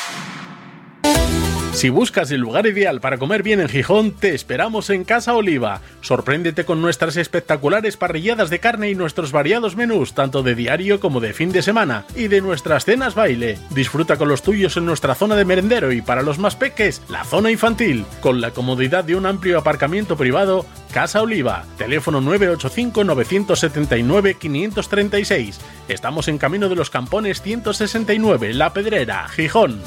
Si buscas el lugar ideal para comer bien en Gijón, te esperamos en Casa Oliva. Sorpréndete con nuestras espectaculares parrilladas de carne y nuestros variados menús, tanto de diario como de fin de semana, y de nuestras cenas baile. Disfruta con los tuyos en nuestra zona de merendero y para los más peques, la zona infantil, con la comodidad de un amplio aparcamiento privado. Casa Oliva, teléfono 985-979-536. Estamos en Camino de los Campones 169, La Pedrera, Gijón.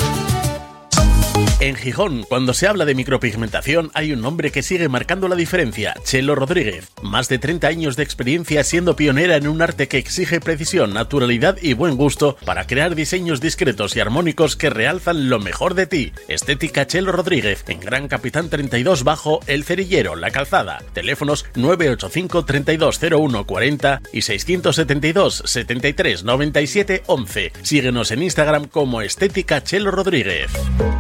En Gijón, cuando se habla de micropigmentación, hay un nombre que sigue marcando la diferencia: Chelo Rodríguez. Más de 30 años de experiencia siendo pionera en un arte que exige precisión, naturalidad y buen gusto para crear diseños discretos y armónicos que realzan lo mejor de ti. Estética Chelo Rodríguez, en Gran Capitán 32 bajo El Cerillero, La Calzada. Teléfonos 985 3201 40 y 672 73 97 11. Síguenos en Instagram como Estética Chelo Rodríguez.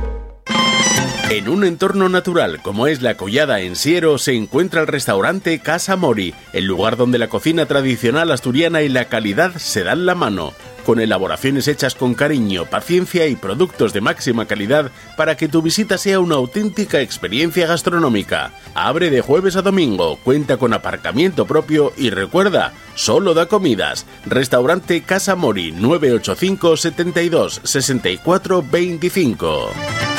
En un entorno natural como es la Collada en Siero se encuentra el restaurante Casa Mori, el lugar donde la cocina tradicional asturiana y la calidad se dan la mano, con elaboraciones hechas con cariño, paciencia y productos de máxima calidad para que tu visita sea una auténtica experiencia gastronómica. Abre de jueves a domingo, cuenta con aparcamiento propio y recuerda, solo da comidas. Restaurante Casa Mori, 985 72 64 25.